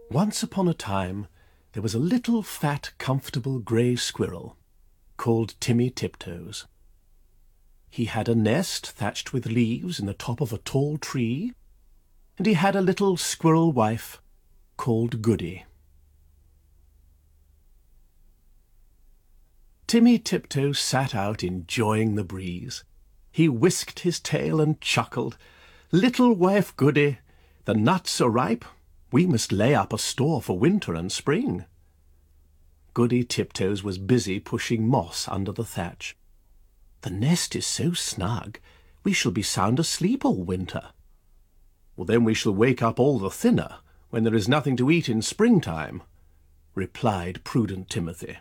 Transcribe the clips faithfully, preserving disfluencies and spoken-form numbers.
Once upon a time, there was a little fat, comfortable grey squirrel called Timmy Tiptoes. He had a nest thatched with leaves in the top of a tall tree, and he had a little squirrel wife called Goody. Timmy Tiptoes sat out enjoying the breeze. He whisked his tail and chuckled. "Little wife Goody, the nuts are ripe. We must lay up a store for winter and spring." Goody Tiptoes was busy pushing moss under the thatch. "The nest is so snug, we shall be sound asleep all winter." "Well, then we shall wake up all the thinner when there is nothing to eat in springtime," replied prudent Timothy.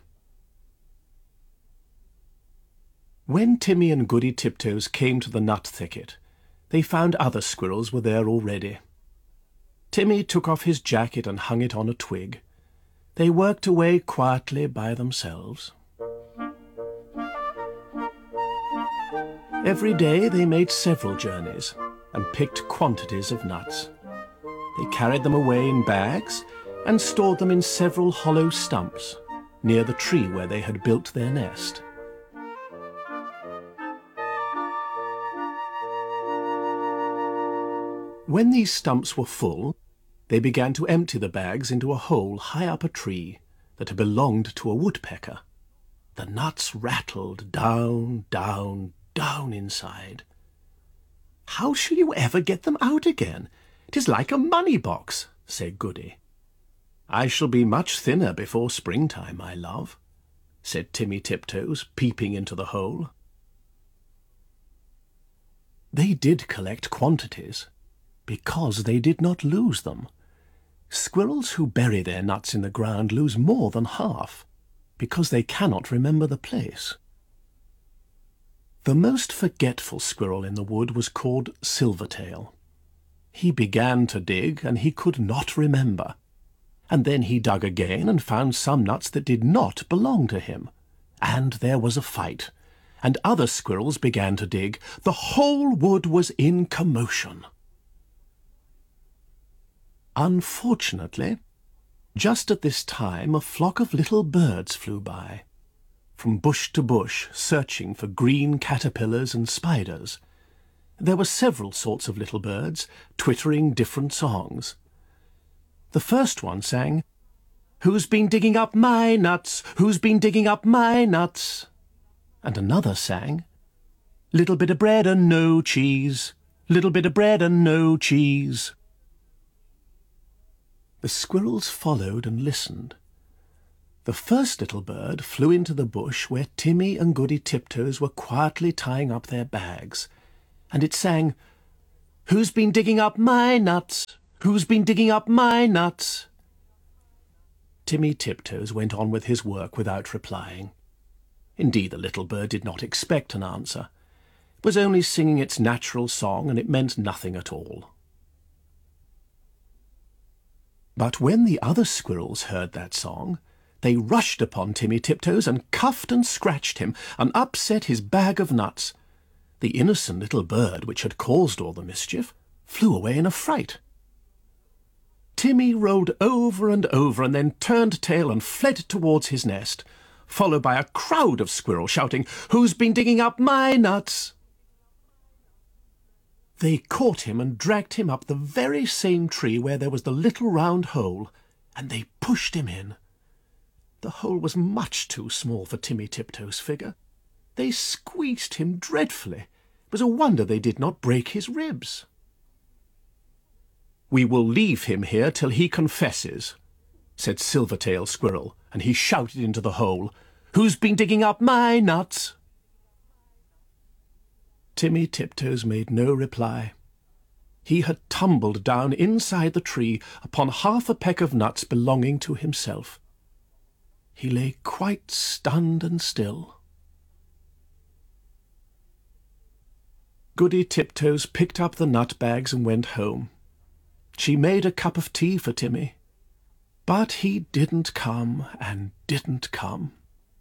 When Timmy and Goody Tiptoes came to the nut thicket, they found other squirrels were there already. Timmy took off his jacket and hung it on a twig. They worked away quietly by themselves. Every day they made several journeys and picked quantities of nuts. They carried them away in bags and stored them in several hollow stumps near the tree where they had built their nest. When these stumps were full, they began to empty the bags into a hole high up a tree that had belonged to a woodpecker. The nuts rattled down, down, down inside. "How shall you ever get them out again? It is like a money box," said Goody. "I shall be much thinner before springtime, my love," said Timmy Tiptoes, peeping into the hole. They did collect quantities, because they did not lose them. Squirrels who bury their nuts in the ground lose more than half, because they cannot remember the place. The most forgetful squirrel in the wood was called Silvertail. He began to dig, and he could not remember. And then he dug again and found some nuts that did not belong to him. And there was a fight, and other squirrels began to dig. The whole wood was in commotion. Unfortunately, just at this time a flock of little birds flew by, from bush to bush, searching for green caterpillars and spiders. There were several sorts of little birds, twittering different songs. The first one sang, "Who's been digging up my nuts? Who's been digging up my nuts?" And another sang, "Little bit of bread and no cheese, little bit of bread and no cheese." The squirrels followed and listened. The first little bird flew into the bush where Timmy and Goody Tiptoes were quietly tying up their bags, and it sang, "Who's been digging up my nuts? Who's been digging up my nuts?" Timmy Tiptoes went on with his work without replying. Indeed, the little bird did not expect an answer. It was only singing its natural song, and it meant nothing at all. But when the other squirrels heard that song, they rushed upon Timmy Tiptoes and cuffed and scratched him and upset his bag of nuts. The innocent little bird, which had caused all the mischief, flew away in a fright. Timmy rolled over and over and then turned tail and fled towards his nest, followed by a crowd of squirrels shouting, "Who's been digging up my nuts?" They caught him and dragged him up the very same tree where there was the little round hole, and they pushed him in. The hole was much too small for Timmy Tiptoes' figure. They squeezed him dreadfully. It was a wonder they did not break his ribs. "We will leave him here till he confesses," said Silvertail Squirrel, and he shouted into the hole, "Who's been digging up my nuts?" Timmy Tiptoes made no reply. He had tumbled down inside the tree upon half a peck of nuts belonging to himself. He lay quite stunned and still. Goody Tiptoes picked up the nut bags and went home. She made a cup of tea for Timmy, but he didn't come and didn't come.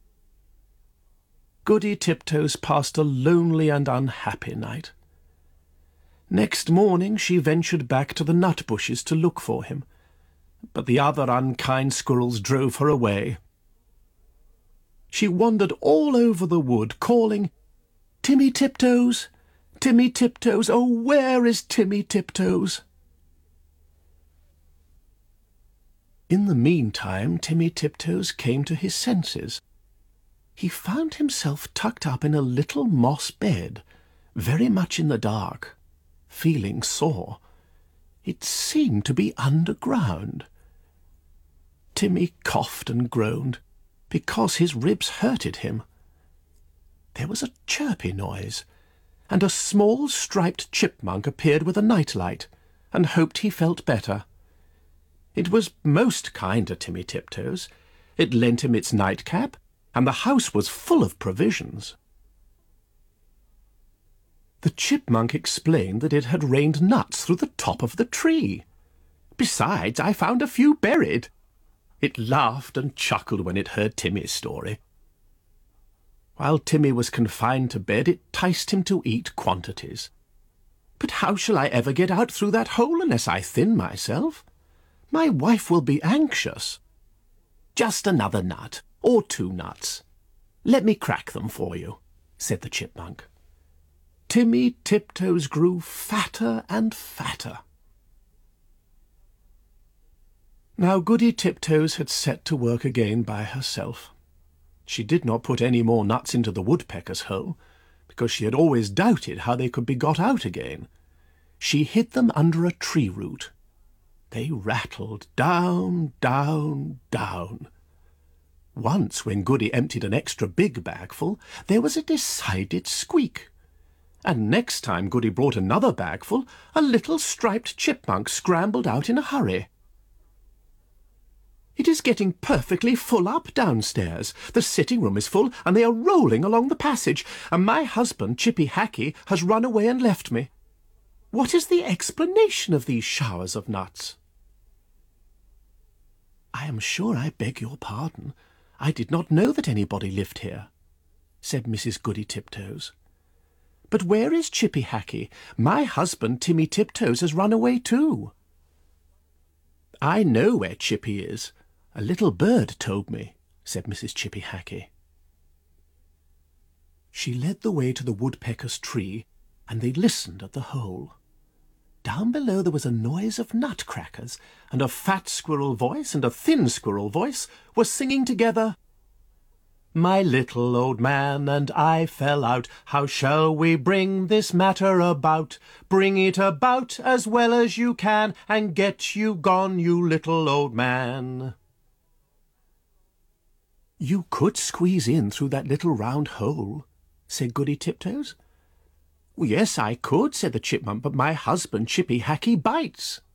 Goody Tiptoes passed a lonely and unhappy night. Next morning she ventured back to the nut bushes to look for him, but the other unkind squirrels drove her away. She wandered all over the wood, calling, "Timmy Tiptoes! Timmy Tiptoes! Oh, where is Timmy Tiptoes?" In the meantime, Timmy Tiptoes came to his senses. He found himself tucked up in a little moss bed, very much in the dark, feeling sore. It seemed to be underground. Timmy coughed and groaned, because his ribs hurted him. There was a chirpy noise, and a small striped chipmunk appeared with a nightlight, and hoped he felt better. It was most kind to Timmy Tiptoes. It lent him its nightcap, and the house was full of provisions. The chipmunk explained that it had rained nuts through the top of the tree. "Besides, I found a few buried." It laughed and chuckled when it heard Timmy's story. While Timmy was confined to bed, it ticed him to eat quantities. "But how shall I ever get out through that hole unless I thin myself? My wife will be anxious." "Just another nut, or two nuts. Let me crack them for you," said the chipmunk. Timmy Tiptoes grew fatter and fatter. Now Goody Tiptoes had set to work again by herself. She did not put any more nuts into the woodpecker's hole, because she had always doubted how they could be got out again. She hid them under a tree root. They rattled down, down, down. Once, when Goody emptied an extra big bagful, there was a decided squeak. And next time Goody brought another bagful, a little striped chipmunk scrambled out in a hurry. "It is getting perfectly full up downstairs. The sitting-room is full, and they are rolling along the passage, and my husband, Chippy Hackee, has run away and left me. What is the explanation of these showers of nuts?" "I am sure I beg your pardon. I did not know that anybody lived here," said Missus Goody Tiptoes. "But where is Chippy Hackee? My husband, Timmy Tiptoes, has run away too." "I know where Chippy is. A little bird told me," said Missus Chippy Hackee. She led the way to the woodpecker's tree, and they listened at the hole. Down below there was a noise of nutcrackers, and a fat squirrel voice and a thin squirrel voice were singing together, "My little old man and I fell out. How shall we bring this matter about? Bring it about as well as you can, and get you gone, you little old man." "You could squeeze in through that little round hole," said Goody Tiptoes. "Yes, I could," said the chipmunk, "but my husband, Chippy Hackee, bites."